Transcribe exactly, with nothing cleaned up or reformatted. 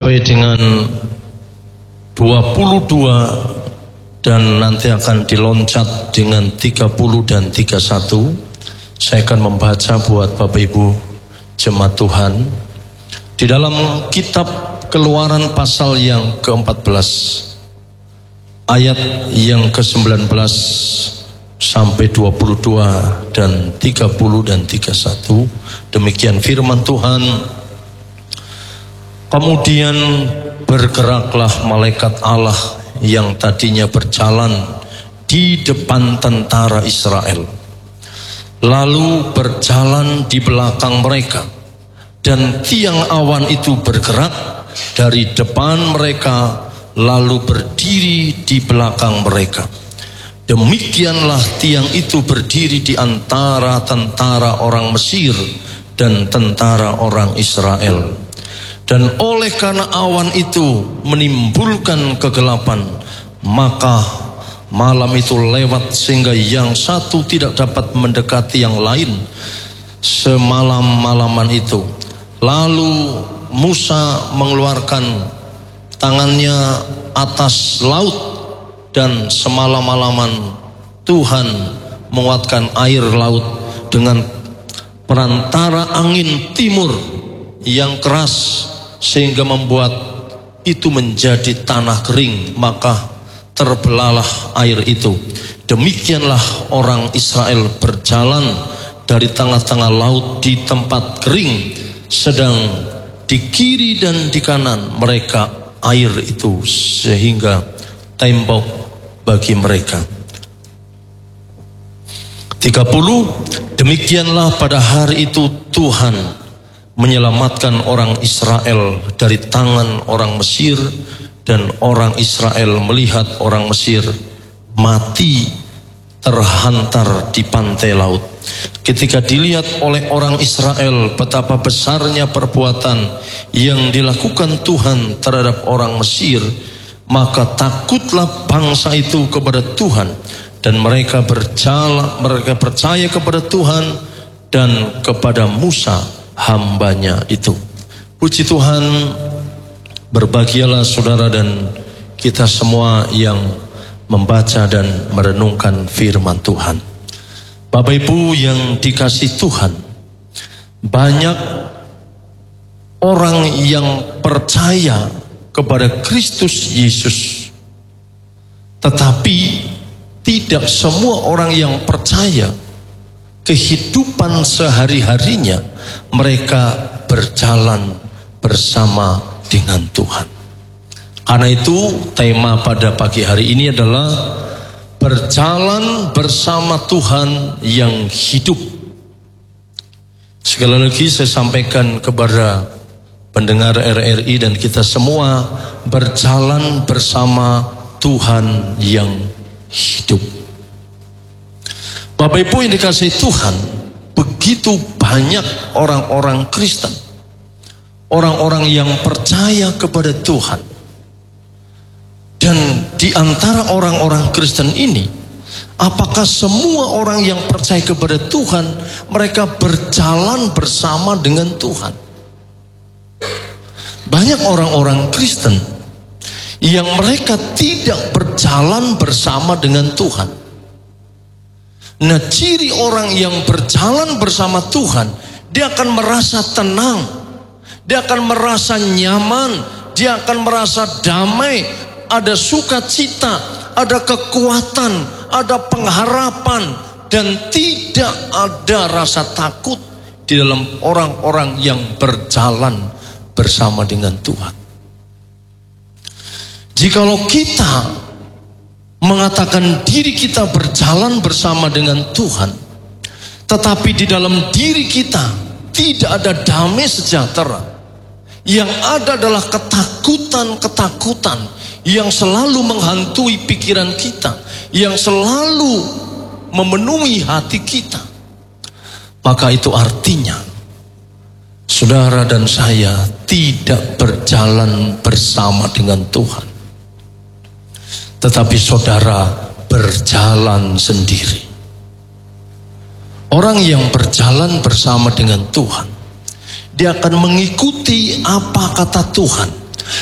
sampai dengan dua puluh dua dan nanti akan diloncat dengan tiga puluh dan tiga puluh satu. Saya akan membaca buat Bapak Ibu jemaat Tuhan di dalam kitab Keluaran pasal yang keempat belas ayat yang ke sembilan belas sampai dua puluh dua dan tiga puluh dan tiga puluh satu. Demikian firman Tuhan. Kemudian bergeraklah malaikat Allah yang tadinya berjalan di depan tentara Israel, lalu berjalan di belakang mereka, dan tiang awan itu bergerak dari depan mereka lalu berdiri di belakang mereka. Demikianlah tiang itu berdiri di antara tentara orang Mesir dan tentara orang Israel. Dan oleh karena awan itu menimbulkan kegelapan, maka malam itu lewat sehingga yang satu tidak dapat mendekati yang lain semalam-malaman itu. Lalu Musa mengeluarkan tangannya atas laut, dan semalam-malaman Tuhan menguatkan air laut dengan perantara angin timur yang keras, sehingga membuat itu menjadi tanah kering, maka terbelahlah air itu. Demikianlah orang Israel berjalan dari tengah-tengah laut di tempat kering, sedang di kiri dan di kanan mereka air itu, sehingga tembok bagi mereka. tiga puluh. Demikianlah pada hari itu Tuhan menyelamatkan orang Israel dari tangan orang Mesir, dan orang Israel melihat orang Mesir mati terhantar di pantai laut. Ketika dilihat oleh orang Israel betapa besarnya perbuatan yang dilakukan Tuhan terhadap orang Mesir, maka takutlah bangsa itu kepada Tuhan, dan mereka berjalan, mereka percaya kepada Tuhan dan kepada Musa hambanya itu. Puji Tuhan, berbahagialah saudara dan kita semua yang membaca dan merenungkan firman Tuhan. Bapak Ibu yang dikasih Tuhan, banyak orang yang percaya kepada Kristus Yesus, tetapi tidak semua orang yang percaya kehidupan sehari-harinya mereka berjalan bersama dengan Tuhan. Karena itu tema pada pagi hari ini adalah berjalan bersama Tuhan yang hidup. Sekali lagi saya sampaikan kepada pendengar R R I dan kita semua, berjalan bersama Tuhan yang hidup. Bapak Ibu yang dikasihi Tuhan, begitu banyak orang-orang Kristen, orang-orang yang percaya kepada Tuhan. Dan di antara orang-orang Kristen ini, apakah semua orang yang percaya kepada Tuhan mereka berjalan bersama dengan Tuhan? Banyak orang-orang Kristen yang mereka tidak berjalan bersama dengan Tuhan. Nah, ciri orang yang berjalan bersama Tuhan, dia akan merasa tenang, dia akan merasa nyaman, dia akan merasa damai, ada sukacita, ada kekuatan, ada pengharapan, dan tidak ada rasa takut di dalam orang-orang yang berjalan bersama dengan Tuhan. Jikalau kita mengatakan diri kita berjalan bersama dengan Tuhan, tetapi di dalam diri kita tidak ada damai sejahtera, yang ada adalah ketakutan-ketakutan yang selalu menghantui pikiran kita, yang selalu memenuhi hati kita, maka itu artinya saudara dan saya tidak berjalan bersama dengan Tuhan, tetapi saudara berjalan sendiri. Orang yang berjalan bersama dengan Tuhan, dia akan mengikuti apa kata Tuhan.